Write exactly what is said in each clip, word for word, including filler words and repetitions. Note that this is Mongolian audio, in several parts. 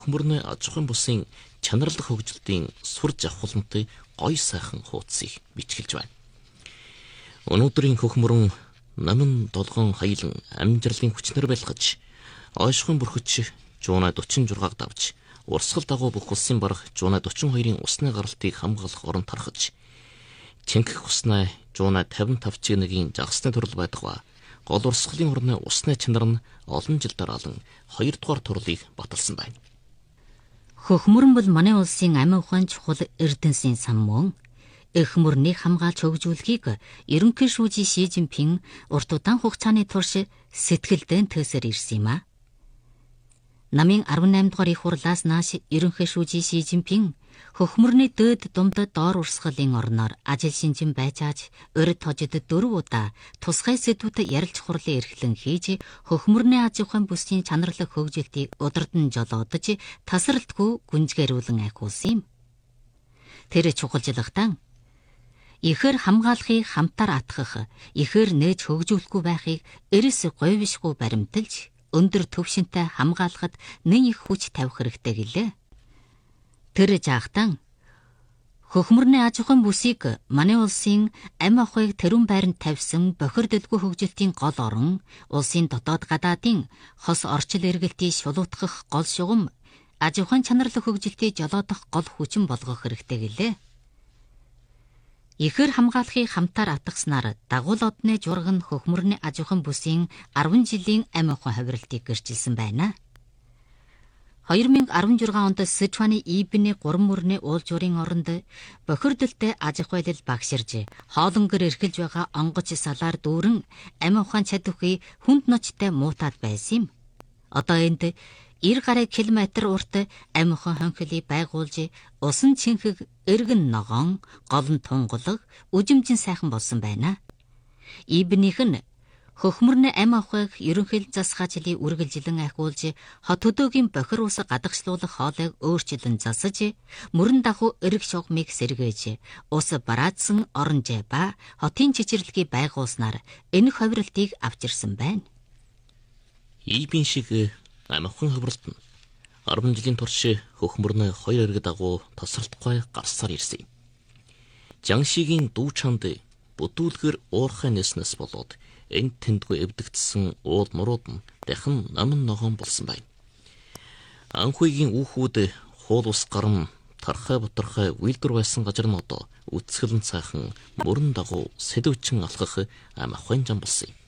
Хөмөрний аж ахуйн бусын чанарлах хөгжилтийн сур завхуулантай гоё сайхан хуудсыг бичгэлж байна. Өнөөдрийн хөхмөрөн намын долгон хаялан амжирлын хүчнэр байлгаж, ойшхон бүрхэж жуунаа дөрвөн жургааг давж, урсгал дагуу бүх улсын бараг жуунаа дөрвөн хоёрын усны гаралтыг хамгаалах орон тархаж, чингэх уснаа жуунаа тавин тавь чигээр жагсны төрөл байдаг ба гол урсгалын орны усны чанар нь олон жил дараалан хоёрдугаар турлыг баталсан байна. Хөхмөрөн бол манай улсын амин ухаан чухал эрдэнэсийн сан мөн. Эх мөрнийг хамгаалж хөгжүүлэхийг ерөнхий шүүжийн Ши Жинпин урт удаан хугацааны турш сэтгэлдээ төсөр ирсэн юм а. Намын арван найм дугаар их хурлаас нааш ерөнхий шүүжийн Ши Жинпин хөхмөрний дээд думдад доор урсгалын орноор ажил шинжин байцааж өрөд хожид дөрөв удаа тусгай сэдвүүдэд ярилж хурлын эрхлэн хийж хөхмөрний аж ахуйн бүсийн чанарлах хөгжилтийг удирдан жолоодож тасралтгүй гүнзгээрүүлэн ахиулсан юм. Тэр чухалжлагтан ихэр хамгаалахыг хамтаар атгах, ихэр нээж хөгжүүлэхгүй байхыг эрс говьшгүй баримталж, өндөр төвшөнтэй хамгаалахад нэн их хүч тавих хэрэгтэй гэлээ. Тэр жаахтан хөхмөрний аж ахуйн бүсийг манай улсын амь ахуйг тэрүүн байранд тавьсан бохирдолгүй хөгжилтийн гол орон, улсын дотоод гадаадын хос орчил эргэлтийг шулуутгах гол шугам, аж ахуйн чанарлах хөгжилтийг жолоодох гол хүчин болгох хэрэгтэй гэлээ. Ихэр хамгаалахыг хамтаар атгаснаар дагуул одны жураг нь хөхмөрний аж ахуйн бүсийн арван жилийн амь ахуйн хувиралтыг гэрчилсэн байна. хоёр мянга арван жургаан онд Сычуаны Ибний гурван мөрний уулжуурын оронд бохирдолтой аж ахуйлал багширж, хоолонгор эрхэлж байгаа онгоц салаар дүүрэн амь ухаан чадварыг хүнд ночтой муутаад байсан юм. Одоо энд ир гаруй километр урт амь ухаан хонхилыг байгуулж, усан чинхэг эргэн ногоон, гол нь тунгалаг, үжимжин сайхан болсон байна. Ибнийх нь хөхмөрний амь ахуйг ерөнхий засгаачлалыг үргэлжилэн ахиулж, хот хөдөөгийн бохир ус гадагшлуулах хоолойг өөрчлөн засаж, мөрөн дагуу эрг шугамыг сэргээж, ус бараадсан оронжээ ба хотын чичирлэгийг байгуулснаар энэ хувиралтыг авчирсан байна. Ибн шиг амь ахуйн хувиралт нь арван жилийн турш хөхмөрний хоёр эрэг дагуу тасралтгүй гарсаар ирсэн юм. Жаншигийн дүү чанд бүдүүлгэр уурхай нэснэс болоод энд тэндгүй эвдэгдсэн уул мурууд нь дахин намын ногоон болсон байна. Анхүйгийн үүхүүд хуул ус гарам тархай бутархай үйлдвэр байсан газар нь одоо үцгэлэн цаахан мөрөн дагуу сэдвчин алхах амь ахуйн зам болсон юм.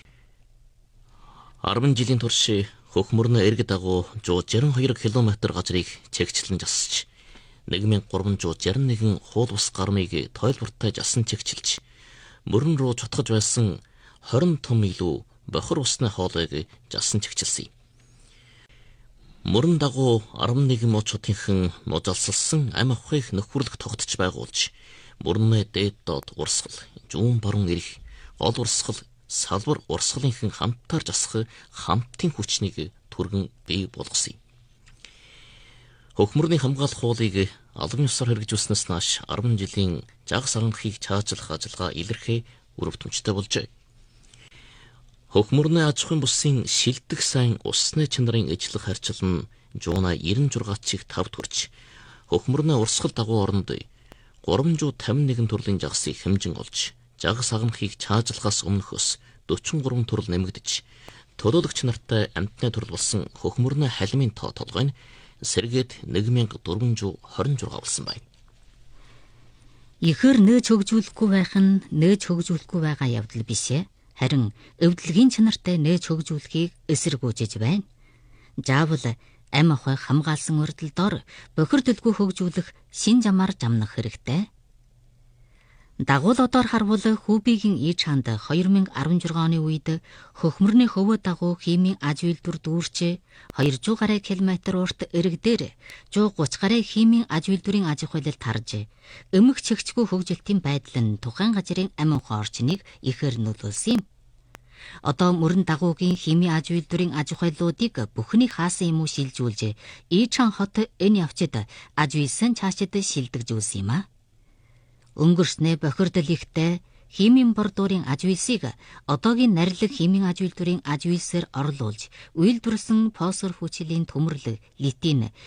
арван жилийн турш хөхмөрний эрг дагуу жирийн хоёр километр газрыг чигчлэн засч, нэг мянга гурван жүз жарим нэгэн хуул ус гармыг тойлбортой жасан чигчилж, мөрөн рүү чутгаж байсан хорин том илүү бохир усны хоолойг жасан чигчилсэн юм. Мөрөн дагуу арван нэгэн муучуудынхан нужалсалсан амь ахуйг нөхөрлөх тогтч байгуулж, мөрний дээд доод урсгал, зүүн баруун эрх, гол урсгал, салбар урсгалынхан хамтаар засах хамтын хүчнийг түргэн бий болгосон юм. Хөхмөрний хамгаалах хуулийг албан ёсоор хэрэгжүүлснээс нааш арван жилийн жагс аранхыг чаачлах ажиллагаа илэрхий үр дүнжтэй болжээ. Хөхмөрний аж ахуйн бүсийн шилдэг сайн усны чанарын ижлэх харьцал нь жуунаа девяносто жургаачиг тавд хүрч, хөхмөрний урсгал дагуу оронд гурван жүз тавин нэгэн төрлийн жагсыг хэмжин олж, жагс агнахыг чаажлахаас өмнөхөөс дөрвөн гурван төрөл нэмэгдэж, төлөөлөгч нартай амтны төрөл болсон хөхмөрний халимын тоо толгой нь сэргээд нэг мянга дөрвөн жүз хорин жургаа болсон байна. Ихэр нээж хөгжүүлэхгүй байх нь нээж хөгжүүлэхгүй байгаа явдал биш ээ. Харин эвдлэгийн чанартай нээж хөгжүүлэхийг эсэргүүжиж байна. Заавал амь ахуйг хамгаалсан урдл дор бохирдолгүй хөгжүүлэх шин замаар жамнах хэрэгтэй. Дагуул одоор харвал Хүүбигийн Ичанд хоёр мянга арван жургаан оны үед хөхмөрний хөвөө дагуу химийн аж үйлдвэр дүүрч двести гаруй километр урт эрэг дээр one thirty гаруй химийн аж үйлдвэрийн аж ахуйлал тарж, эмх чигчгүй хөгжилтийн байдал нь тухайн газрын амин ухаан орчныг ихээр нөлөөлсөн юм. Одоо мөрөн дагуугийн химийн аж үйлдвэрийн аж ахуйлуудыг бүхний хаасан юм уу шилжүүлж, Ичан хот энэ явцад аж үйлсэн цаашид шилдэгжүүлсэн юм а. Өнгөрснөө бохирдол ихтэй химийн бордуурын аж үйлсийг одоогийн нарилэг химийн аж үйлдвэрийн аж үйлсээр орлуулж, үйлдвэрлсэн фосфор хүчилийн төмөрлөг, литин,